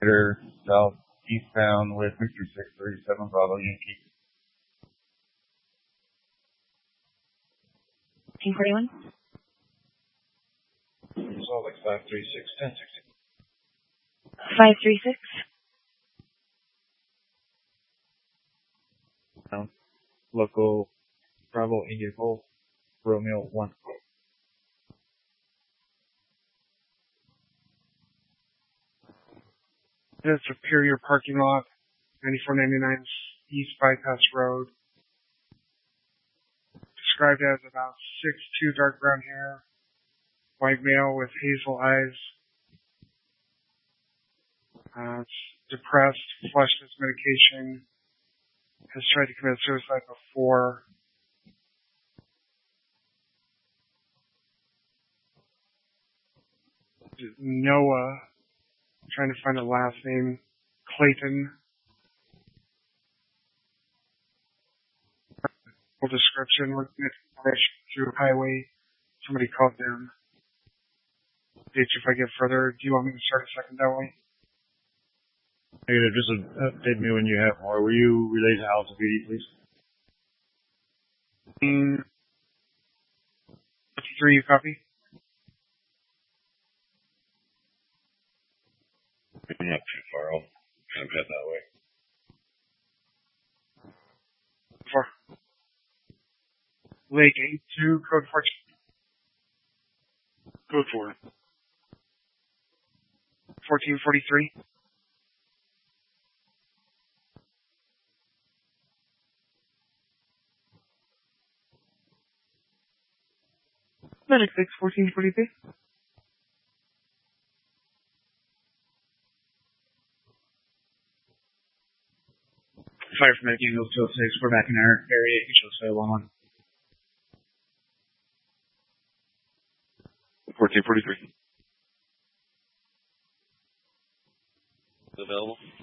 South eastbound with Victory 637 Bravo Yankee. 1841. Salt Lake 536 1060. 536. Local Bravo India Golf Romeo 1. This Superior parking lot, 9499 East Bypass Road. Described as about 6'2", dark brown hair, white male with hazel eyes. It's depressed, flushed his medication, has tried to commit suicide before. Noah, trying to find a last name, Clayton. Full description, looking at information through highway. Somebody called them. Dates if I get further. Do you want me to start a second that way? Negative. Just update me when you have more. Will you relay to Alpha PD, please? 53, you copy? Maybe not too far. I'll kind of head that way. For Lake 82, code 14. Code 4. 1443. Medic 6, 1443. Fire from Medic Angle 206. We're back in our area. You should say 1-1. 1443. Available.